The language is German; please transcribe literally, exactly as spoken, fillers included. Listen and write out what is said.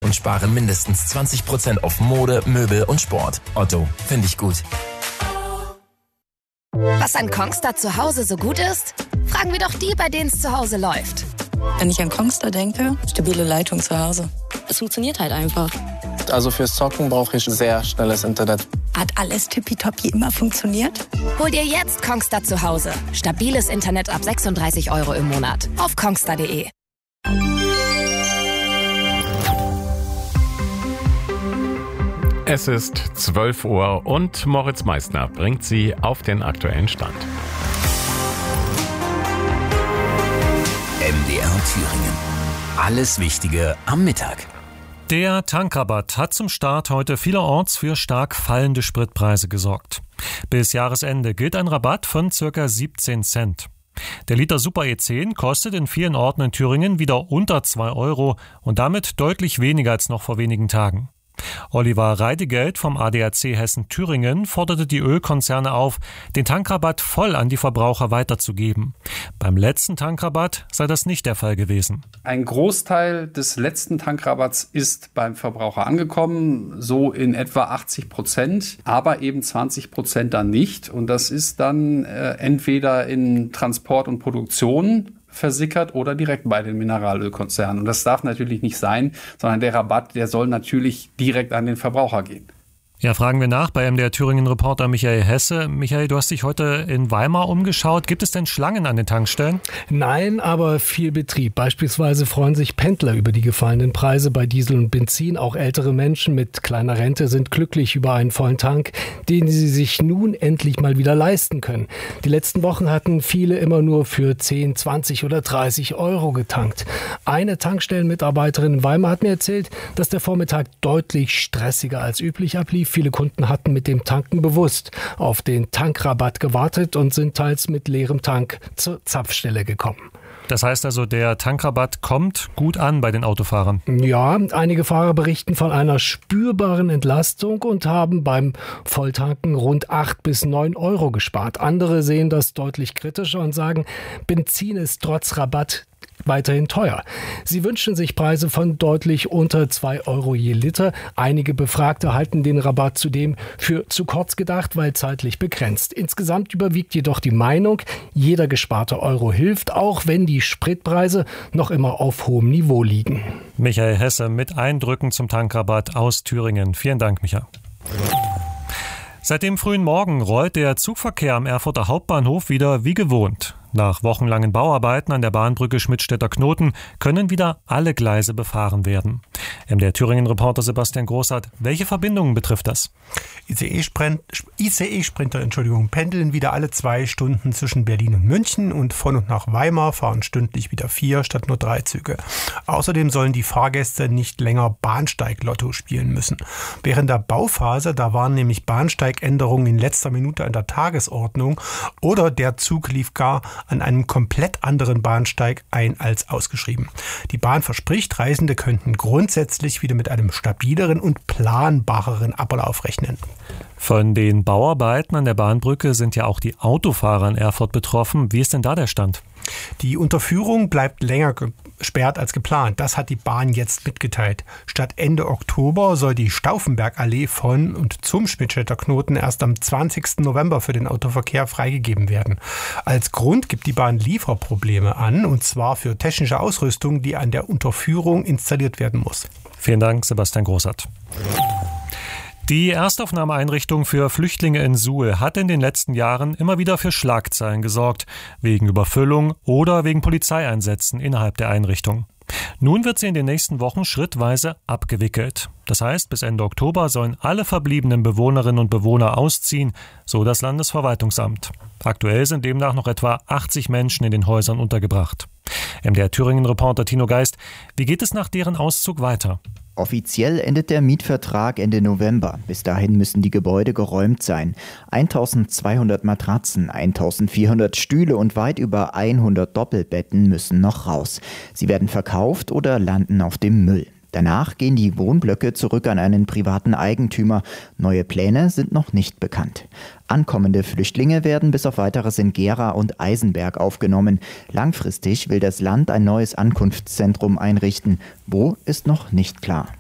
und spare mindestens zwanzig Prozent auf Mode, Möbel und Sport. Otto, finde ich gut. Was an Kongstar zu Hause so gut ist? Fragen wir doch die, bei denen es zu Hause läuft. Wenn ich an Kongstar denke, stabile Leitung zu Hause. Es funktioniert halt einfach. Also fürs Zocken brauche ich sehr schnelles Internet. Hat alles tippitoppi immer funktioniert? Hol dir jetzt Kongstar zu Hause. Stabiles Internet ab sechsunddreißig Euro im Monat. Auf kongstar punkt de. Es ist zwölf Uhr und Moritz Meissner bringt Sie auf den aktuellen Stand. M D R Thüringen. Alles Wichtige am Mittag. Der Tankrabatt hat zum Start heute vielerorts für stark fallende Spritpreise gesorgt. Bis Jahresende gilt ein Rabatt von ca. siebzehn Cent. Der Liter Super E zehn kostet in vielen Orten in Thüringen wieder unter zwei Euro und damit deutlich weniger als noch vor wenigen Tagen. Oliver Reidegeld vom A D A C Hessen-Thüringen forderte die Ölkonzerne auf, den Tankrabatt voll an die Verbraucher weiterzugeben. Beim letzten Tankrabatt sei das nicht der Fall gewesen. Ein Großteil des letzten Tankrabatts ist beim Verbraucher angekommen, so in etwa achtzig Prozent, aber eben zwanzig Prozent dann nicht. Und das ist dann äh, entweder in Transport und Produktion versickert oder direkt bei den Mineralölkonzernen. Und das darf natürlich nicht sein, sondern der Rabatt, der soll natürlich direkt an den Verbraucher gehen. Ja, fragen wir nach bei M D R Thüringen-Reporter Michael Hesse. Michael, du hast dich heute in Weimar umgeschaut. Gibt es denn Schlangen an den Tankstellen? Nein, aber viel Betrieb. Beispielsweise freuen sich Pendler über die gefallenen Preise bei Diesel und Benzin. Auch ältere Menschen mit kleiner Rente sind glücklich über einen vollen Tank, den sie sich nun endlich mal wieder leisten können. Die letzten Wochen hatten viele immer nur für zehn, zwanzig oder dreißig Euro getankt. Eine Tankstellenmitarbeiterin in Weimar hat mir erzählt, dass der Vormittag deutlich stressiger als üblich ablief. Viele Kunden hatten mit dem Tanken bewusst auf den Tankrabatt gewartet und sind teils mit leerem Tank zur Zapfstelle gekommen. Das heißt also, der Tankrabatt kommt gut an bei den Autofahrern. Ja, einige Fahrer berichten von einer spürbaren Entlastung und haben beim Volltanken rund acht bis neun Euro gespart. Andere sehen das deutlich kritischer und sagen, Benzin ist trotz Rabatt weiterhin teuer. Sie wünschen sich Preise von deutlich unter zwei Euro je Liter. Einige Befragte halten den Rabatt zudem für zu kurz gedacht, weil zeitlich begrenzt. Insgesamt überwiegt jedoch die Meinung, jeder gesparte Euro hilft, auch wenn die Spritpreise noch immer auf hohem Niveau liegen. Michael Hesse mit Eindrücken zum Tankrabatt aus Thüringen. Vielen Dank, Micha. Seit dem frühen Morgen rollt der Zugverkehr am Erfurter Hauptbahnhof wieder wie gewohnt. Nach wochenlangen Bauarbeiten an der Bahnbrücke Schmidtstädter Knoten können wieder alle Gleise befahren werden. M D R Thüringen-Reporter Sebastian Großart, welche Verbindungen betrifft das? I C E-Sprinter, Entschuldigung, pendeln wieder alle zwei Stunden zwischen Berlin und München und von und nach Weimar fahren stündlich wieder vier statt nur drei Züge. Außerdem sollen die Fahrgäste nicht länger Bahnsteig-Lotto spielen müssen. Während der Bauphase, da waren nämlich Bahnsteigänderungen in letzter Minute an der Tagesordnung oder der Zug lief gar an einem komplett anderen Bahnsteig ein als ausgeschrieben. Die Bahn verspricht, Reisende könnten grundsätzlich wieder mit einem stabileren und planbareren Ablauf rechnen. Von den Bauarbeiten an der Bahnbrücke sind ja auch die Autofahrer in Erfurt betroffen. Wie ist denn da der Stand? Die Unterführung bleibt länger gesperrt als geplant. Das hat die Bahn jetzt mitgeteilt. Statt Ende Oktober soll die Stauffenbergallee von und zum Schmidtstädter Knoten erst am zwanzigsten November für den Autoverkehr freigegeben werden. Als Grund gibt die Bahn Lieferprobleme an, und zwar für technische Ausrüstung, die an der Unterführung installiert werden muss. Vielen Dank, Sebastian Großart. Die Erstaufnahmeeinrichtung für Flüchtlinge in Suhl hat in den letzten Jahren immer wieder für Schlagzeilen gesorgt, wegen Überfüllung oder wegen Polizeieinsätzen innerhalb der Einrichtung. Nun wird sie in den nächsten Wochen schrittweise abgewickelt. Das heißt, bis Ende Oktober sollen alle verbliebenen Bewohnerinnen und Bewohner ausziehen, so das Landesverwaltungsamt. Aktuell sind demnach noch etwa achtzig Menschen in den Häusern untergebracht. M D R Thüringen-Reporter Tino Geist, wie geht es nach deren Auszug weiter? Offiziell endet der Mietvertrag Ende November. Bis dahin müssen die Gebäude geräumt sein. eintausendzweihundert Matratzen, eintausendvierhundert Stühle und weit über hundert Doppelbetten müssen noch raus. Sie werden verkauft oder landen auf dem Müll. Danach gehen die Wohnblöcke zurück an einen privaten Eigentümer. Neue Pläne sind noch nicht bekannt. Ankommende Flüchtlinge werden bis auf Weiteres in Gera und Eisenberg aufgenommen. Langfristig will das Land ein neues Ankunftszentrum einrichten. Wo ist noch nicht klar.